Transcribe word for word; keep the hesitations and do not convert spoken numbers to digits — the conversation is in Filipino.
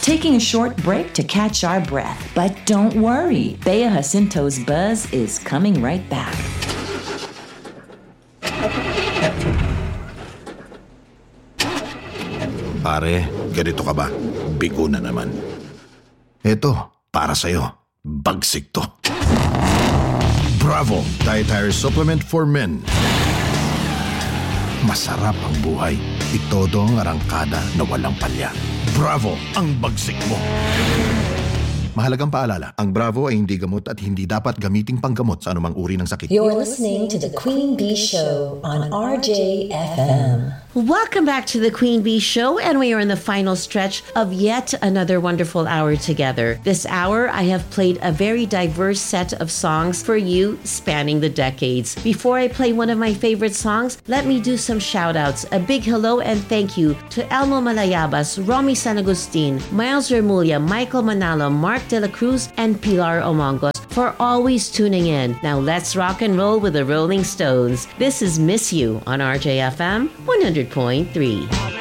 taking a short break to catch our breath. But don't worry, Bea Jacinto's buzz is coming right back. Pare, ganito ka ba? Bigo na naman. Eto, para sa'yo. Bagsik to. Bravo! Dietary Supplement for Men. Masarap ang buhay. Itodo ang arangkada na walang palya. Bravo! Ang bagsik mo. Mahalagang paalala, ang Bravo ay hindi gamot at hindi dapat gamiting panggamot sa anumang uri ng sakit. You're listening to The Queen Bee Show on R J F M. Welcome back to the Queen Bee Show, and we are in the final stretch of yet another wonderful hour together. This hour, I have played a very diverse set of songs for you spanning the decades. Before I play one of my favorite songs, let me do some shout-outs. A big hello and thank you to Elmo Malayabas, Romy San Agustin, Miles Remulla, Michael Manalo, Mark De La Cruz, and Pilar Omongos for always tuning in. Now let's rock and roll with the Rolling Stones. This is Miss You on R J F M one hundred point three.